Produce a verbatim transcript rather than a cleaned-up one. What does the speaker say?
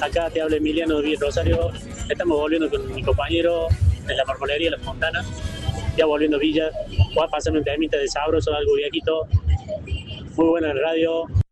Acá te habla Emiliano de Rosario. Estamos volviendo con mi compañero en la marmolería La Fontana. Ya volviendo a Villa. Voy a pasarme un temita de sabroso, algo viejito. Muy buena radio.